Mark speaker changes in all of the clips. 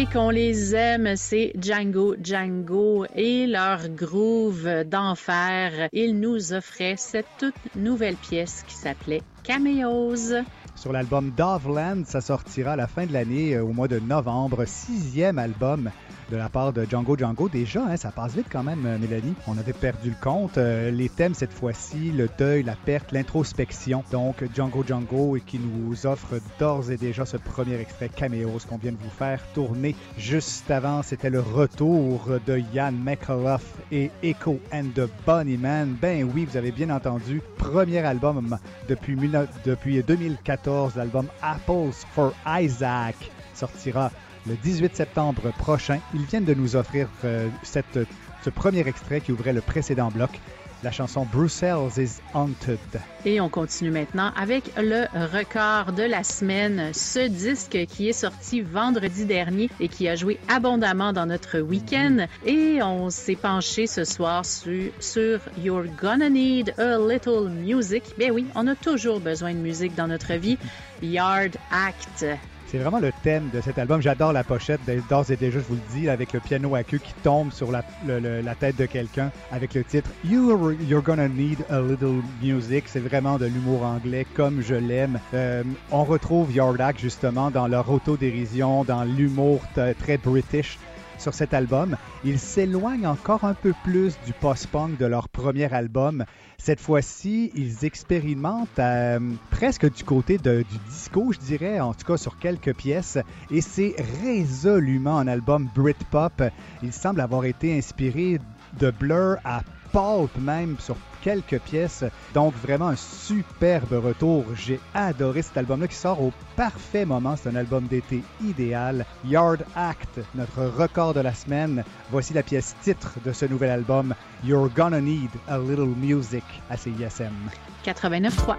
Speaker 1: et qu'on les aime, c'est Django Django et leur groove d'enfer. Ils nous offraient cette toute nouvelle pièce qui s'appelait Cameos.
Speaker 2: Sur l'album Doveland, ça sortira à la fin de l'année, au mois de novembre, 6e album de la part de Django Django. Déjà, ça passe vite quand même, Mélanie. On avait perdu le compte. Les thèmes cette fois-ci, le deuil, la perte, l'introspection. Donc, Django Django qui nous offre d'ores et déjà ce premier extrait Cameos qu'on vient de vous faire tourner. Juste avant, c'était le retour de Ian McAuliffe et Echo and the Bunnymen. Ben oui, vous avez bien entendu. Premier album depuis 2014, l'album Apples for Isaac sortira le 18 septembre prochain. Ils viennent de nous offrir ce premier extrait qui ouvrait le précédent bloc, la chanson Brussels is Haunted.
Speaker 1: Et on continue maintenant avec le record de la semaine, ce disque qui est sorti vendredi dernier et qui a joué abondamment dans notre week-end. Et on s'est penché ce soir sur You're Gonna Need a Little Music. Ben oui, on a toujours besoin de musique dans notre vie. Yard Act.
Speaker 2: C'est vraiment le thème de cet album. J'adore la pochette, d'ores et déjà, je vous le dis, avec le piano à queue qui tombe sur la tête de quelqu'un avec le titre You're Gonna Need a Little Music. C'est vraiment de l'humour anglais comme je l'aime. On retrouve Yard Act justement dans leur autodérision, dans l'humour très british sur cet album. Ils s'éloignent encore un peu plus du post-punk de leur premier album. Cette fois-ci, ils expérimentent presque du côté du disco, je dirais, en tout cas sur quelques pièces, et c'est résolument un album Britpop. Il semble avoir été inspiré de Blur à Pulp même sur quelques pièces, donc vraiment un superbe retour. J'ai adoré cet album-là qui sort au parfait moment, c'est un album d'été idéal. Yard Act, notre record de la semaine. Voici la pièce titre de ce nouvel album, You're Gonna Need a Little Music à CISM
Speaker 1: 89.3.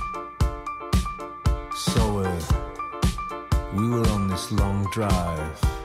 Speaker 3: So we were on this long drive